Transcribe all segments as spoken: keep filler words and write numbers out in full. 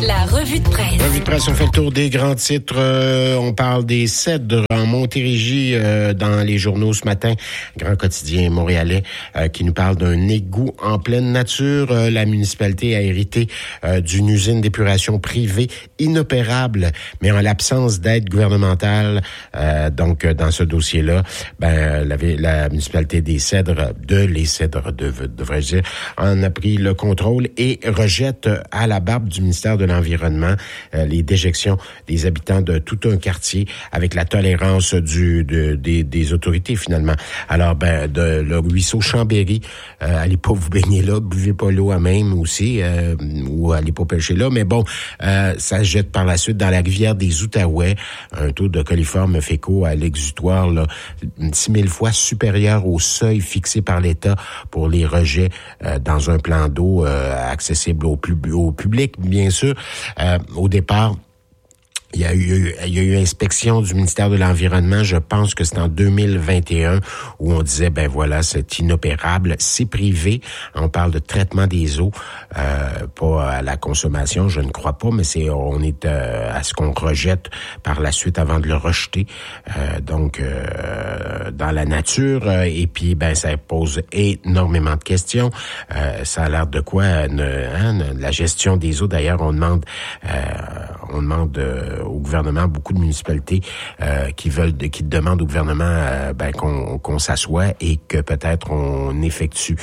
La revue de presse. Revue de presse, on fait le tour des grands titres. Euh, on parle des cèdres en Montérégie euh, dans les journaux ce matin. Grand quotidien montréalais euh, qui nous parle d'un égout en pleine nature. Euh, la municipalité a hérité euh, d'une usine d'épuration privée inopérable, mais en l'absence d'aide gouvernementale. Euh, donc, dans ce dossier-là, ben la, la municipalité des Cèdres, de les Cèdres, de, devrais-je dire, en a pris le contrôle et rejette à la barbe du ministère de l'Environnement euh, les déjections des habitants de tout un quartier avec la tolérance du de, des, des autorités finalement. Alors ben de le ruisseau Chambéry, euh, allez pas vous baigner là, buvez pas l'eau à même aussi euh, ou allez pas pêcher là, mais bon, euh, ça jette par la suite dans la rivière des Outaouais un taux de coliformes fécaux à l'exutoire là six mille fois supérieur au seuil fixé par l'État pour les rejets euh, dans un plan d'eau euh, accessible au, pub- au public bien sûr. Euh, au départ, il y a eu, il y a eu inspection du ministère de l'Environnement, je pense que c'est en deux mille vingt et un, où on disait, ben voilà, c'est inopérable, c'est privé. On parle de traitement des eaux, euh, pas à la consommation, je ne crois pas, mais c'est, on est euh, à ce qu'on rejette par la suite avant de le rejeter, euh, donc euh, dans la nature, euh, et puis ben ça pose énormément de questions. Euh, ça a l'air de quoi, euh, hein, la gestion des eaux, d'ailleurs, on demande, euh, on demande euh, au gouvernement, beaucoup de municipalités euh, qui veulent, de, qui demandent au gouvernement euh, ben, qu'on, qu'on s'assoie et que peut-être on effectue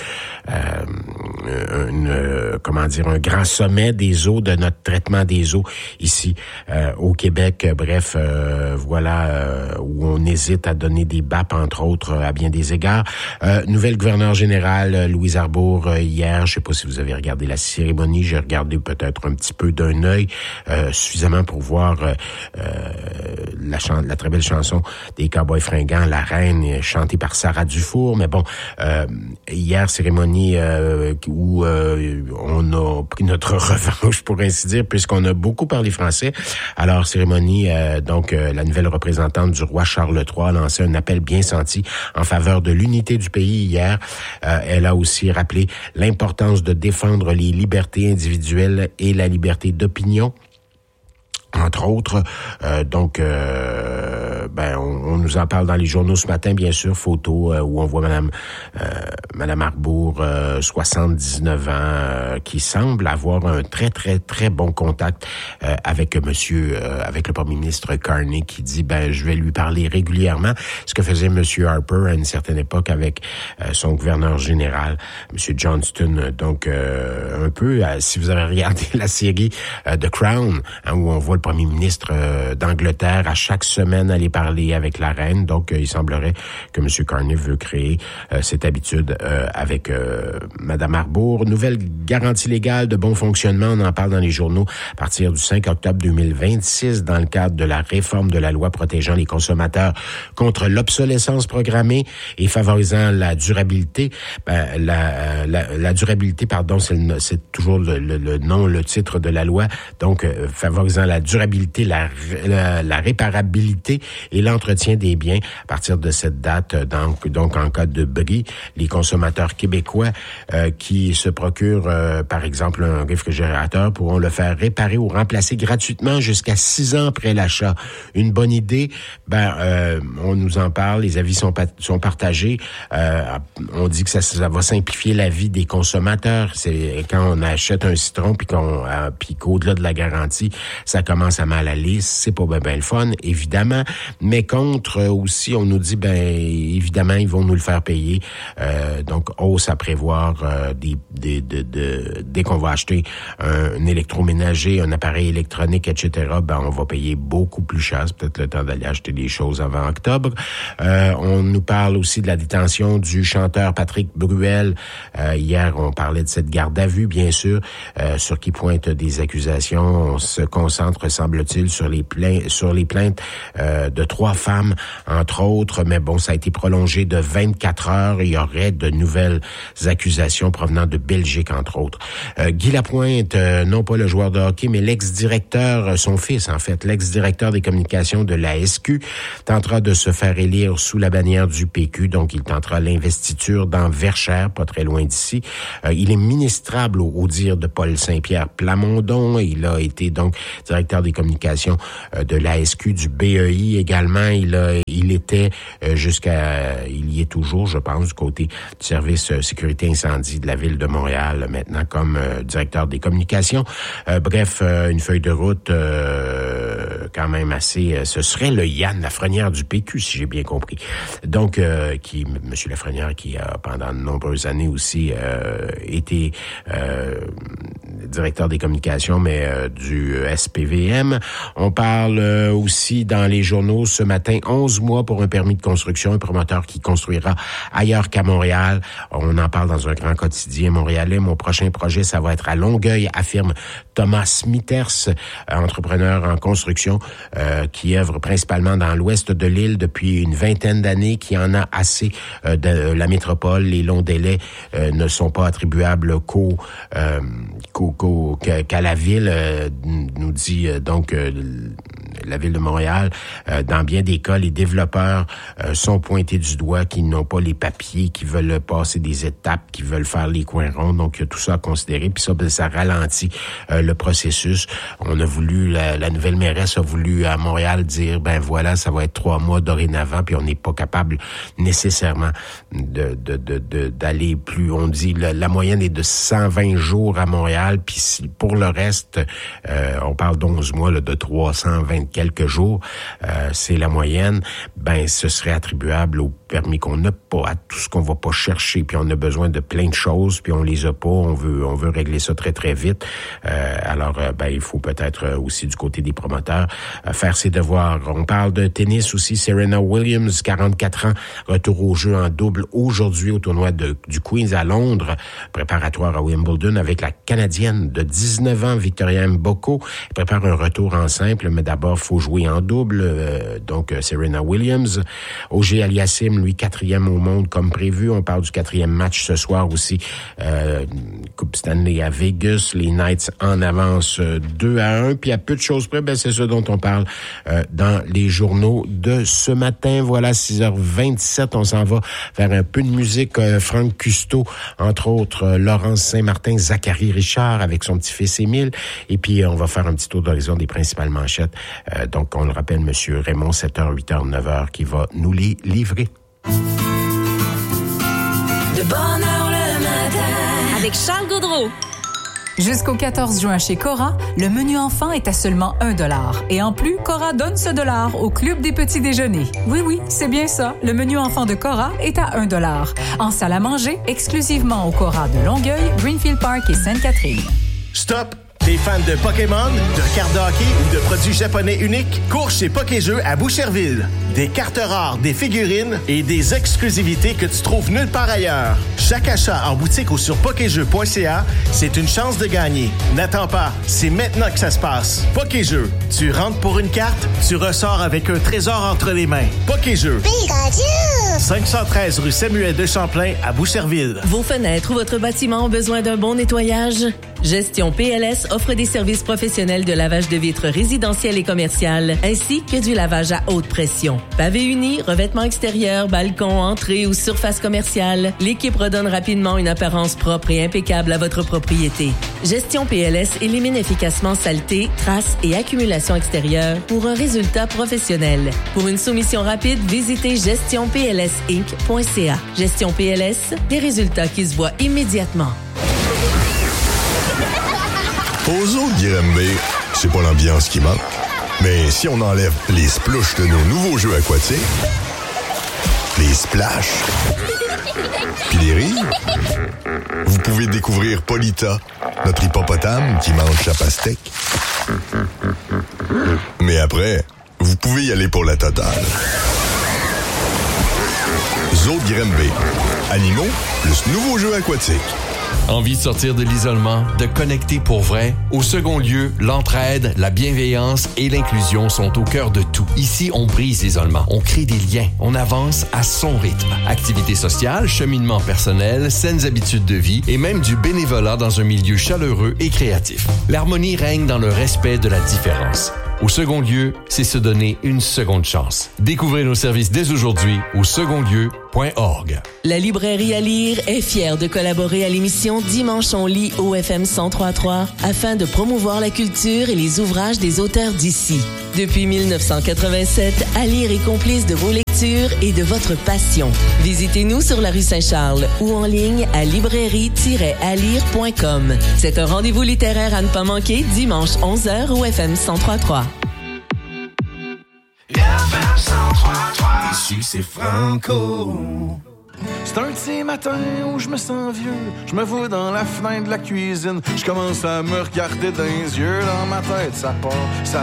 euh, une, euh, comment dire, un grand sommet des eaux, de notre traitement des eaux ici euh, au Québec. Bref, euh, voilà euh, où on hésite à donner des B A P, entre autres, à bien des égards. Euh, nouvelle gouverneure générale, Louise Arbour, euh, hier, je sais pas si vous avez regardé la cérémonie, j'ai regardé peut-être un petit peu d'un œil, euh, suffisamment pour voir Euh, euh, la, chan- la très belle chanson des Cowboys fringants, La Reine, chantée par Sarah Dufour. Mais bon, euh, hier, cérémonie euh, où euh, on a pris notre revanche, pour ainsi dire, puisqu'on a beaucoup parlé français. Alors, cérémonie, euh, donc, euh, la nouvelle représentante du roi Charles trois a lancé un appel bien senti en faveur de l'unité du pays hier. Euh, elle a aussi rappelé l'importance de défendre les libertés individuelles et la liberté d'opinion, entre autres. Euh, donc, euh, ben, on, on nous en parle dans les journaux ce matin, bien sûr, photo euh, où on voit Madame euh, Madame Arbour, euh, soixante-dix-neuf ans, euh, qui semble avoir un très, très, très bon contact euh, avec Monsieur, euh, avec le Premier ministre Carney, qui dit, ben, je vais lui parler régulièrement, ce que faisait Monsieur Harper à une certaine époque avec euh, son gouverneur général, Monsieur Johnston. Donc, euh, un peu, euh, si vous avez regardé la série euh, The Crown, hein, où on voit le premier ministre euh, d'Angleterre à chaque semaine aller parler avec la reine. Donc, euh, il semblerait que M. Carney veut créer euh, cette habitude euh, avec euh, Mme Arbour. Nouvelle garantie légale de bon fonctionnement, on en parle dans les journaux à partir du cinq octobre deux mille vingt-six dans le cadre de la réforme de la loi protégeant les consommateurs contre l'obsolescence programmée et favorisant la durabilité. Ben, la, la, la durabilité, pardon, c'est, le, c'est toujours le, le, le nom, le titre de la loi. Donc, euh, favorisant la durabilité, la, la, la réparabilité et l'entretien des biens. À partir de cette date, donc, donc en cas de bris, les consommateurs québécois euh, qui se procurent, euh, par exemple, un réfrigérateur pourront le faire réparer ou remplacer gratuitement jusqu'à six ans après l'achat. Une bonne idée? Ben, euh, on nous en parle, les avis sont, sont partagés. Euh, on dit que ça, ça va simplifier la vie des consommateurs. C'est quand on achète un citron puis qu'on, euh, puis qu'au-delà de la garantie, ça commence à mal aller, c'est pas ben, ben le fun, évidemment, mais contre aussi, on nous dit, ben évidemment, ils vont nous le faire payer, euh, donc hausse à prévoir euh, des, des, de, de, dès qu'on va acheter un, un électroménager, un appareil électronique, et cetera, ben on va payer beaucoup plus cher, c'est peut-être le temps d'aller acheter des choses avant octobre. Euh, on nous parle aussi de la détention du chanteur Patrick Bruel. Euh, hier, on parlait de cette garde à vue, bien sûr, euh, sur qui pointe des accusations. On se concentre, semble-t-il, sur les plaintes, sur les plaintes euh, de de trois femmes, entre autres. Mais bon, ça a été prolongé de vingt-quatre heures. Il y aurait de nouvelles accusations provenant de Belgique, entre autres. Euh, Guy Lapointe, euh, non pas le joueur de hockey, mais l'ex-directeur, son fils en fait, l'ex-directeur des communications de la S Q, tentera de se faire élire sous la bannière du P Q. Donc, il tentera l'investiture dans Verchères, pas très loin d'ici. Euh, il est ministrable au, au dire de Paul Saint-Pierre Plamondon. Il a été donc directeur des communications euh, de l'A S Q, du B E I également. Il a, il était euh, jusqu'à, il y est toujours, je pense, du côté du service euh, sécurité incendie de la ville de Montréal, maintenant comme euh, directeur des communications. Euh, bref, euh, une feuille de route euh, quand même assez. Euh, ce serait le Yann Lafrenière du P Q, si j'ai bien compris. Donc, euh, qui, Monsieur Lafrenière, qui a pendant de nombreuses années aussi euh, été euh, directeur des communications, mais euh, du S P V M. On parle euh, aussi dans les journaux ce matin, onze mois pour un permis de construction, un promoteur qui construira ailleurs qu'à Montréal. On en parle dans un grand quotidien montréalais. Mon prochain projet, ça va être à Longueuil, affirme Thomas Smithers, entrepreneur en construction, euh, qui œuvre principalement dans l'ouest de l'île depuis une vingtaine d'années, qui en a assez euh, de la métropole. Les longs délais euh, ne sont pas attribuables qu'au, euh, qu'au, qu'au qu'à la ville, euh, nous dit euh, donc euh, la ville de Montréal. Euh, dans bien des cas, les développeurs euh, sont pointés du doigt, qui n'ont pas les papiers, qui veulent passer des étapes, qui veulent faire les coins ronds. Donc, il y a tout ça à considérer. Puis ça, ben, ça ralentit euh, le processus. On a voulu, la, la nouvelle mairesse a voulu à Montréal dire, ben voilà, ça va être trois mois dorénavant, puis on n'est pas capable nécessairement de, de, de, de d'aller plus. On dit la, la moyenne est de cent vingt jours à Montréal, puis si, pour le reste, euh, on parle d'onze mois, là, de trois cent vingt quelques jours, euh, c'est la moyenne. Ben, ce serait attribuable au permis qu'on n'a pas, à tout ce qu'on va pas chercher, puis on a besoin de plein de choses, puis on les a pas, on veut on veut régler ça très très vite. Euh, alors euh, ben il faut peut-être aussi du côté des promoteurs euh, faire ses devoirs. On parle de tennis aussi, Serena Williams, quarante-quatre ans, retour au jeu en double aujourd'hui au tournoi de, du Queen's à Londres, préparatoire à Wimbledon avec la Canadienne de dix-neuf ans, Victoria Mboko. Elle prépare un retour en simple, mais d'abord faut jouer en double, euh, donc euh, Serena Williams. Auger Aliassime, lui, quatrième au monde comme prévu. On parle du quatrième match ce soir aussi. Euh, Coupe Stanley à Vegas. Les Knights en avance euh, deux à un. Puis à peu de choses près, ben, c'est ce dont on parle euh, dans les journaux de ce matin. Voilà, six heures vingt-sept. On s'en va vers un peu de musique. Euh, Franck Custeau, entre autres, euh, Laurence Saint-Martin, Zachary Richard avec son petit-fils Émile. Et puis, euh, on va faire un petit tour d'horizon des principales manchettes. Euh, donc, on le rappelle, Monsieur Raymond, sept heures, huit heures, neuf heures, qui va nous les livrer. De bonne heure le matin avec Charles Gaudreau. Jusqu'au quatorze juin chez Cora, le menu enfant est à seulement un dollar. Et en plus, Cora donne ce dollar au Club des petits déjeuners. Oui, oui, c'est bien ça. Le menu enfant de Cora est à un dollar. En salle à manger, exclusivement au Cora de Longueuil, Greenfield Park et Sainte-Catherine. Stop! T'es fan de Pokémon, de cartes de hockey ou de produits japonais uniques? Cours chez Pokéjeux à Boucherville. Des cartes rares, des figurines et des exclusivités que tu trouves nulle part ailleurs. Chaque achat en boutique ou sur pokéjeux point c a, c'est une chance de gagner. N'attends pas, c'est maintenant que ça se passe. Pokéjeux, tu rentres pour une carte, tu ressors avec un trésor entre les mains. Pokéjeux. Pikachu! cinq cent treize rue Samuel de Champlain à Boucherville. Vos fenêtres ou votre bâtiment ont besoin d'un bon nettoyage? Gestion P L S offre des services professionnels de lavage de vitres résidentielles et commerciales, ainsi que du lavage à haute pression. Pavé uni, revêtement extérieur, balcon, entrée ou surface commerciale, l'équipe redonne rapidement une apparence propre et impeccable à votre propriété. Gestion P L S élimine efficacement saleté, traces et accumulation extérieure pour un résultat professionnel. Pour une soumission rapide, visitez gestion p l s inc point c a. Gestion P L S, des résultats qui se voient immédiatement. Aux zoo de Granby, c'est pas l'ambiance qui manque. Mais si on enlève les splouches de nos nouveaux jeux aquatiques, les splash, puis les rires, vous pouvez découvrir Polita, notre hippopotame qui mange sa pastèque. Mais après, vous pouvez y aller pour la totale. Zoo de Granby. Animaux plus nouveaux jeux aquatiques. Envie de sortir de l'isolement, de connecter pour vrai? Au second lieu, l'entraide, la bienveillance et l'inclusion sont au cœur de tout. Ici, on brise l'isolement, on crée des liens, on avance à son rythme. Activités sociales, cheminement personnel, saines habitudes de vie et même du bénévolat dans un milieu chaleureux et créatif. L'harmonie règne dans le respect de la différence. Au second lieu, c'est se donner une seconde chance. Découvrez nos services dès aujourd'hui au second lieu point org. La librairie à lire est fière de collaborer à l'émission Dimanche on lit au F M cent trois point trois afin de promouvoir la culture et les ouvrages des auteurs d'ici. Depuis mille neuf cent quatre-vingt-sept, à lire est complice de vos lectures et de votre passion. Visitez-nous sur la rue Saint-Charles ou en ligne à librairie tiret à lire point com. C'est un rendez-vous littéraire à ne pas manquer dimanche onze heures au F M cent trois point trois. F M cent trois point trois. Ici, c'est Franco. C'est un petit matin où je me sens vieux. Je me vois dans la fenêtre de la cuisine. Je commence à me regarder dans les yeux. Dans ma tête, ça part, ça